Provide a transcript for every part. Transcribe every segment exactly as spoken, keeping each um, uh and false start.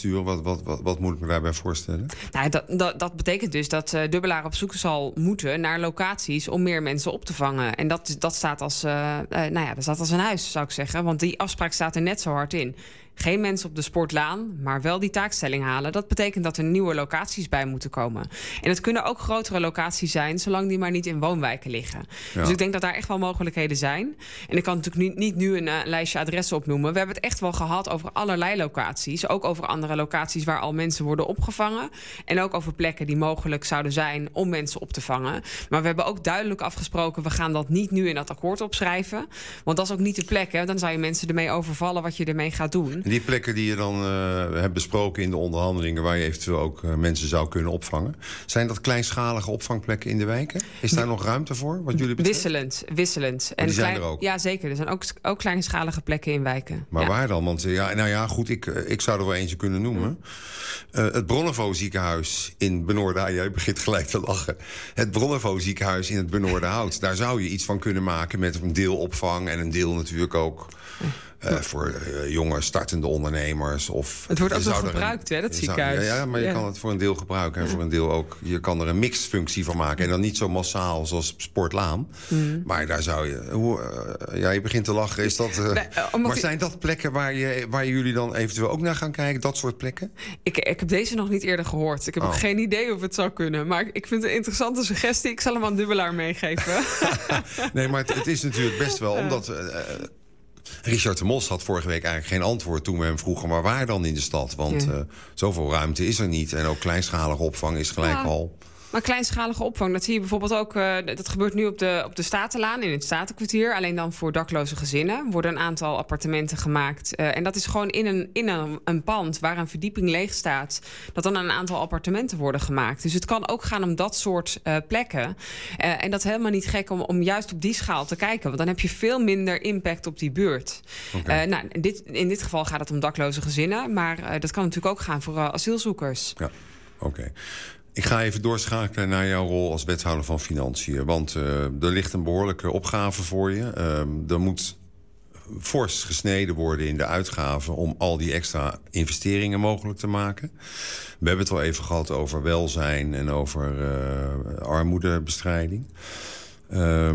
insturen? Wat, wat, wat, wat moet ik me daarbij voorstellen? Nou, dat, dat, dat betekent dus dat uh, Dubbelaar op zoek zal moeten naar locaties om meer mensen op te vangen. En dat, dat, staat als, uh, uh, nou ja, dat staat als een huis, zou ik zeggen. Want die afspraak staat er net zo hard in. Geen mensen op de sportlaan, maar wel die taakstelling halen. Dat betekent dat er nieuwe locaties bij moeten komen. En het kunnen ook grotere locaties zijn, zolang die maar niet in woonwijken liggen. Ja. Dus ik denk dat daar echt wel mogelijkheden zijn. En ik kan natuurlijk niet, niet nu een uh, lijstje adressen opnoemen. We hebben het echt wel gehad over allerlei locaties. Ook over andere locaties waar al mensen worden opgevangen. En ook over plekken die mogelijk zouden zijn om mensen op te vangen. Maar we hebben ook duidelijk afgesproken, we gaan dat niet nu in dat akkoord opschrijven. Want dat is ook niet de plek. Hè? Dan zou je mensen ermee overvallen wat je ermee gaat doen. Die plekken die je dan uh, hebt besproken in de onderhandelingen, waar je eventueel ook uh, mensen zou kunnen opvangen, zijn dat kleinschalige opvangplekken in de wijken? Is daar nog ruimte voor, wat jullie betreft? Wisselend, wisselend. En die zijn klein, er ook? Ja, zeker. Er zijn ook, ook kleinschalige plekken in wijken. Maar ja. waar dan? Want ja, nou ja, goed, ik, ik zou er wel eentje kunnen noemen. Uh, het Bronnevo ziekenhuis in Benoordenhout. Jij begint gelijk te lachen. Het Bronnevo ziekenhuis in het Benoordenhout. Daar zou je iets van kunnen maken met een deel opvang en een deel natuurlijk ook Uh, voor uh, jonge startende ondernemers. Of het wordt ook nog er gebruikt, een, hè, dat ziekenhuis. Zou, ja, ja, maar je ja. kan het voor een deel gebruiken. En voor een deel ook, je kan er een mixfunctie van maken. En dan niet zo massaal zoals Sportlaan. Mm. Maar daar zou je... Hoe, uh, ja, je begint te lachen. Is dat, uh, nee, uh, maar zijn dat plekken waar, je, waar jullie dan eventueel ook naar gaan kijken? Dat soort plekken? Ik, ik heb deze nog niet eerder gehoord. Ik heb oh. ook geen idee of het zou kunnen. Maar ik vind het een interessante suggestie. Ik zal hem aan Dubbelaar meegeven. Nee, maar het, het is natuurlijk best wel... omdat uh, Richard de Mos had vorige week eigenlijk geen antwoord toen we hem vroegen, maar waar dan in de stad? Want ja. uh, zoveel ruimte is er niet. En ook kleinschalige opvang is gelijk ja. al. Maar kleinschalige opvang, dat zie je bijvoorbeeld ook... Uh, dat gebeurt nu op de, op de Statenlaan, in het Statenkwartier. Alleen dan voor dakloze gezinnen. Er worden een aantal appartementen gemaakt. Uh, en dat is gewoon in, een, in een, een pand waar een verdieping leeg staat, dat dan een aantal appartementen worden gemaakt. Dus het kan ook gaan om dat soort uh, plekken. Uh, en dat is helemaal niet gek om, om juist op die schaal te kijken. Want dan heb je veel minder impact op die buurt. Okay. Uh, nou, in, dit, in dit geval gaat het om dakloze gezinnen. Maar uh, dat kan natuurlijk ook gaan voor uh, asielzoekers. Ja, oké. Okay. Ik ga even doorschakelen naar jouw rol als wethouder van Financiën. Want uh, er ligt een behoorlijke opgave voor je. Uh, er moet fors gesneden worden in de uitgaven om al die extra investeringen mogelijk te maken. We hebben het al even gehad over welzijn en over uh, armoedebestrijding. Uh,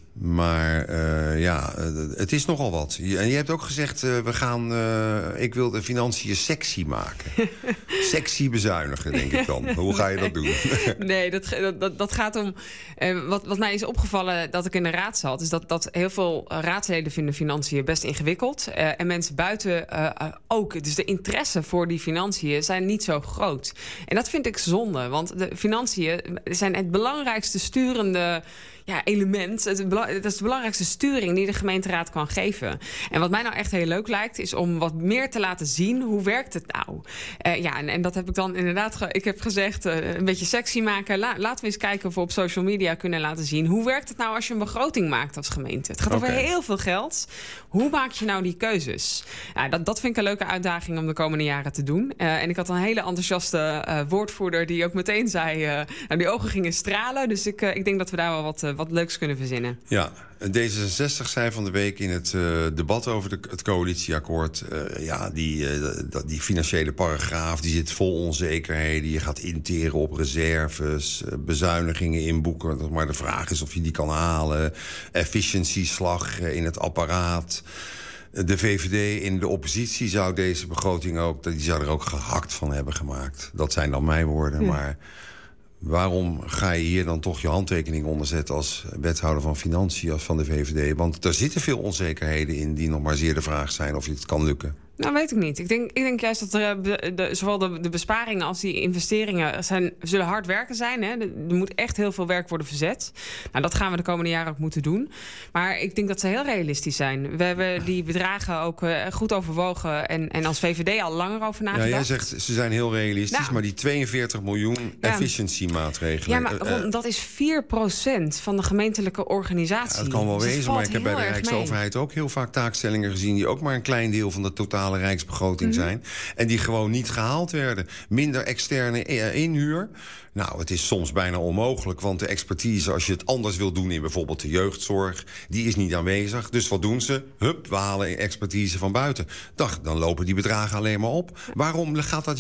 Maar uh, ja, het is nogal wat. En je hebt ook gezegd, uh, we gaan, uh, ik wil de financiën sexy maken. Sexy bezuinigen, denk ik dan. Hoe ga je dat doen? Nee, dat, dat, dat gaat om... Uh, wat, wat mij is opgevallen dat ik in de raad zat, is dat, dat heel veel raadsleden vinden financiën best ingewikkeld. Uh, en mensen buiten uh, ook. Dus de interesse voor die financiën zijn niet zo groot. En dat vind ik zonde, want de financiën zijn het belangrijkste sturende... Ja, element. Het, dat is de belangrijkste sturing die de gemeenteraad kan geven. En wat mij nou echt heel leuk lijkt, is om wat meer te laten zien. Hoe werkt het nou? Uh, ja, en, en dat heb ik dan inderdaad... Ge- ik heb gezegd, uh, een beetje sexy maken. La- laten we eens kijken of we op social media kunnen laten zien. Hoe werkt het nou als je een begroting maakt als gemeente? Het gaat okay. over heel veel geld. Hoe maak je nou die keuzes? Ja, dat, dat vind ik een leuke uitdaging om de komende jaren te doen. Uh, en ik had een hele enthousiaste uh, woordvoerder die ook meteen zei... Uh, nou, die ogen gingen stralen. Dus ik, uh, ik denk dat we daar wel wat... Uh, wat leuks kunnen verzinnen. Ja, D zesenzestig zei van de week in het uh, debat over de, het coalitieakkoord... Uh, ja, die, uh, die financiële paragraaf die zit vol onzekerheden. Je gaat interen op reserves, uh, bezuinigingen inboeken. Maar de vraag is of je die kan halen. Efficiëntieslag in het apparaat. De V V D in de oppositie zou deze begroting ook... die zou er ook gehakt van hebben gemaakt. Dat zijn dan mijn woorden, ja. Maar... waarom ga je hier dan toch je handtekening onder zetten als wethouder van Financiën van de V V D? Want er zitten veel onzekerheden in die nog maar zeer de vraag zijn of je het kan lukken. Nou, weet ik niet. Ik denk, ik denk juist dat er, de, de, zowel de, de besparingen als die investeringen zijn, zullen hard werken zijn. Hè. Er moet echt heel veel werk worden verzet. Nou, dat gaan we de komende jaren ook moeten doen. Maar ik denk dat ze heel realistisch zijn. We hebben die bedragen ook uh, goed overwogen en, en als V V D al langer over nagedacht. Ja, jij zegt ze zijn heel realistisch, nou, maar die tweeënveertig miljoen ja. efficiëntiemaatregelen. Ja, maar uh, dat is vier procent van de gemeentelijke organisatie. Ja, dat kan wel dus wezen, maar ik heb bij de Rijksoverheid mee. ook heel vaak taakstellingen gezien die ook maar een klein deel van de totale rijksbegroting mm-hmm. zijn. En die gewoon niet gehaald werden. Minder externe inhuur. Nou, het is soms bijna onmogelijk, want de expertise, als je het anders wil doen in bijvoorbeeld de jeugdzorg, die is niet aanwezig. Dus wat doen ze? Hup, we halen expertise van buiten. Dag, dan lopen die bedragen alleen maar op. Waarom gaat dat